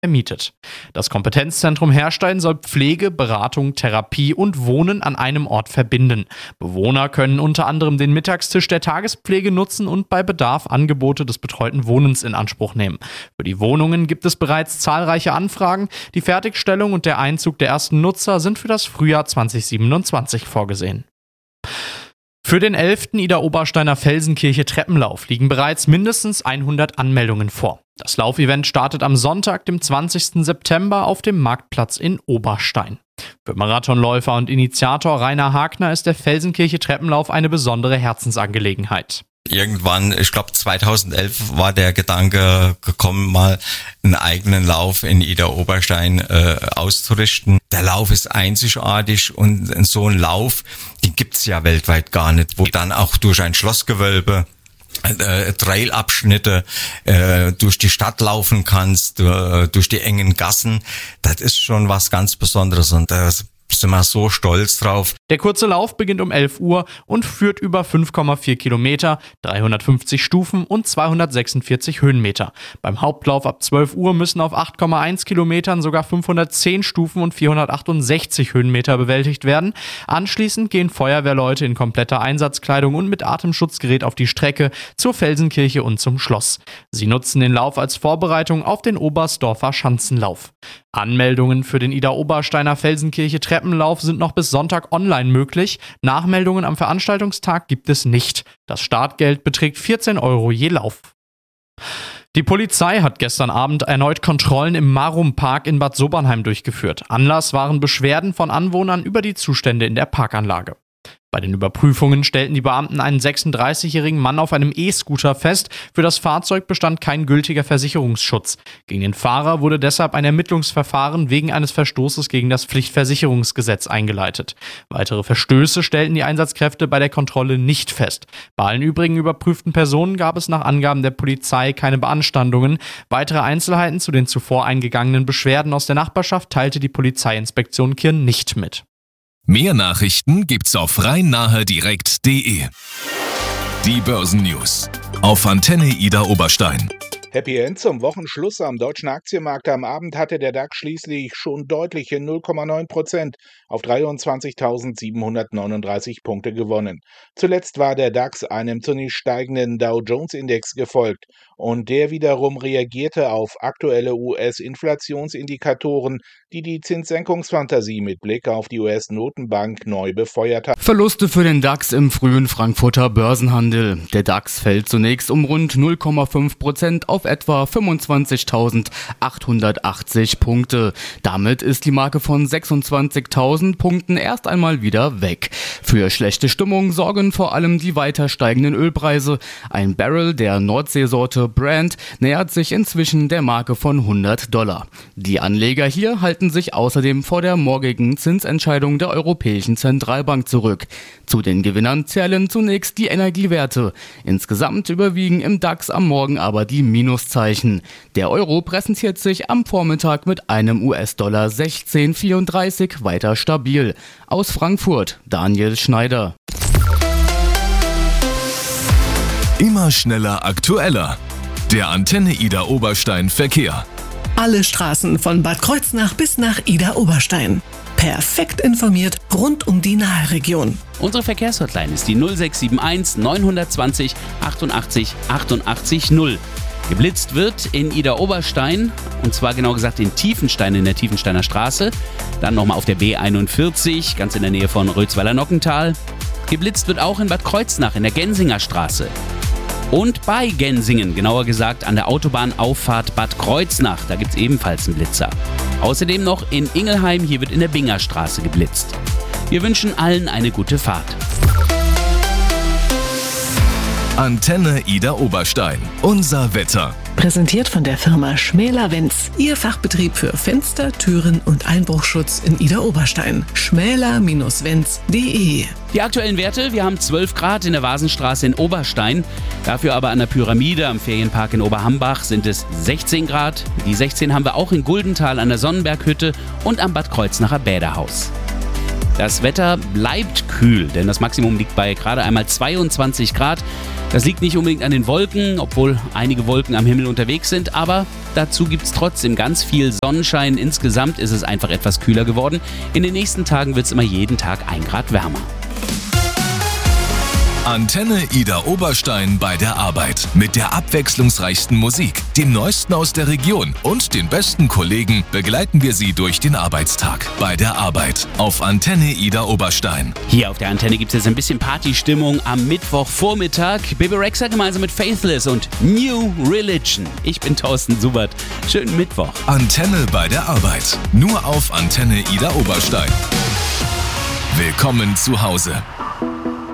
vermietet. Das Kompetenzzentrum Herstein soll Pflege, Beratung, Therapie und Wohnen an einem Ort verbinden. Bewohner können unter anderem den Mittagstisch der Tagespflege nutzen und bei Bedarf Angebote des betreuten Wohnens in Anspruch nehmen. Für die Wohnungen gibt es bereits zahlreiche Anfragen. Die Fertigstellung und der Einzug der ersten Nutzer sind für das Frühjahr 2027 vorgesehen. Für den 11. Idar-Obersteiner Felsenkirche Treppenlauf liegen bereits mindestens 100 Anmeldungen vor. Das Laufevent startet am Sonntag, dem 20. September auf dem Marktplatz in Oberstein. Für Marathonläufer und Initiator Rainer Hagner ist der Felsenkirche Treppenlauf eine besondere Herzensangelegenheit. Irgendwann, ich glaube 2011, war der Gedanke gekommen, mal einen eigenen Lauf in Idar-Oberstein auszurichten. Der Lauf ist einzigartig und so ein Lauf, den gibt's ja weltweit gar nicht, wo dann auch durch ein Schlossgewölbe Trailabschnitte durch die Stadt laufen kannst, durch die engen Gassen. Das ist schon was ganz Besonderes und das sind wir so stolz drauf. Der kurze Lauf beginnt um 11 Uhr und führt über 5,4 Kilometer, 350 Stufen und 246 Höhenmeter. Beim Hauptlauf ab 12 Uhr müssen auf 8,1 Kilometern sogar 510 Stufen und 468 Höhenmeter bewältigt werden. Anschließend gehen Feuerwehrleute in kompletter Einsatzkleidung und mit Atemschutzgerät auf die Strecke zur Felsenkirche und zum Schloss. Sie nutzen den Lauf als Vorbereitung auf den Oberstdorfer Schanzenlauf. Anmeldungen für den Idar-Obersteiner Felsenkirche Treppenlauf sind noch bis Sonntag online möglich. Nachmeldungen am Veranstaltungstag gibt es nicht. Das Startgeld beträgt 14 € je Lauf. Die Polizei hat gestern Abend erneut Kontrollen im Marum-Park in Bad Sobernheim durchgeführt. Anlass waren Beschwerden von Anwohnern über die Zustände in der Parkanlage. Bei den Überprüfungen stellten die Beamten einen 36-jährigen Mann auf einem E-Scooter fest. Für das Fahrzeug bestand kein gültiger Versicherungsschutz. Gegen den Fahrer wurde deshalb ein Ermittlungsverfahren wegen eines Verstoßes gegen das Pflichtversicherungsgesetz eingeleitet. Weitere Verstöße stellten die Einsatzkräfte bei der Kontrolle nicht fest. Bei allen übrigen überprüften Personen gab es nach Angaben der Polizei keine Beanstandungen. Weitere Einzelheiten zu den zuvor eingegangenen Beschwerden aus der Nachbarschaft teilte die Polizeiinspektion Kirn nicht mit. Mehr Nachrichten gibt's auf rhein-nahe-direkt.de. Die Börsennews auf Antenne Idar Oberstein. Happy End zum Wochenschluss am deutschen Aktienmarkt. Am Abend hatte der DAX schließlich schon deutliche 0,9% auf 23.739 Punkte gewonnen. Zuletzt war der DAX einem zunächst steigenden Dow-Jones-Index gefolgt und der wiederum reagierte auf aktuelle US-Inflationsindikatoren, die die Zinssenkungsfantasie mit Blick auf die US-Notenbank neu befeuert hat. Verluste für den DAX im frühen Frankfurter Börsenhandel. Der DAX fällt zunächst um rund 0,5% auf etwa 25.880 Punkte. Damit ist die Marke von 26.000 Punkten erst einmal wieder weg. Für schlechte Stimmung sorgen vor allem die weiter steigenden Ölpreise. Ein Barrel der Nordseesorte Brent nähert sich inzwischen der Marke von $100. Die Anleger hier halten sich außerdem vor der morgigen Zinsentscheidung der Europäischen Zentralbank zurück. Zu den Gewinnern zählen zunächst die Energiewerte. Insgesamt überwiegen im DAX am Morgen aber die Minuszeichen. Der Euro präsentiert sich am Vormittag mit einem US-Dollar 16,34 weiter stabil. Aus Frankfurt, Daniel Schneider. Immer schneller aktueller. Der Antenne Idar Oberstein Verkehr. Alle Straßen von Bad Kreuznach bis nach Idar Oberstein. Perfekt informiert rund um die Nahe-Region. Unsere Verkehrshotline ist die 0671 920 88 88 0. Geblitzt wird in Idar Oberstein, und zwar genau gesagt in Tiefenstein in der Tiefensteiner Straße. Dann nochmal auf der B41, ganz in der Nähe von Rötzweiler-Nockental. Geblitzt wird auch in Bad Kreuznach in der Gensinger Straße. Und bei Gensingen, genauer gesagt an der Autobahnauffahrt Bad Kreuznach, da gibt es ebenfalls einen Blitzer. Außerdem noch in Ingelheim, hier wird in der Bingerstraße geblitzt. Wir wünschen allen eine gute Fahrt. Antenne Idar Oberstein. Unser Wetter. Präsentiert von der Firma Schmäler-Wenz. Ihr Fachbetrieb für Fenster, Türen und Einbruchschutz in Idar Oberstein. schmäler-wenz.de. Die aktuellen Werte: wir haben 12 Grad in der Vasenstraße in Oberstein. Dafür aber an der Pyramide am Ferienpark in Oberhambach sind es 16 Grad. Die 16 haben wir auch in Guldenthal an der Sonnenberghütte und am Bad Kreuznacher Bäderhaus. Das Wetter bleibt kühl, denn das Maximum liegt bei gerade einmal 22 Grad. Das liegt nicht unbedingt an den Wolken, obwohl einige Wolken am Himmel unterwegs sind, aber dazu gibt es trotzdem ganz viel Sonnenschein. Insgesamt ist es einfach etwas kühler geworden. In den nächsten Tagen wird es immer jeden Tag 1 Grad wärmer. Antenne Ida Oberstein bei der Arbeit. Mit der abwechslungsreichsten Musik, dem Neuesten aus der Region und den besten Kollegen begleiten wir Sie durch den Arbeitstag. Bei der Arbeit auf Antenne Ida Oberstein. Hier auf der Antenne gibt es jetzt ein bisschen Partystimmung am Mittwochvormittag. Bebe Rexha gemeinsam mit Faithless und New Religion. Ich bin Thorsten Subert. Schönen Mittwoch. Antenne bei der Arbeit. Nur auf Antenne Ida Oberstein. Willkommen zu Hause.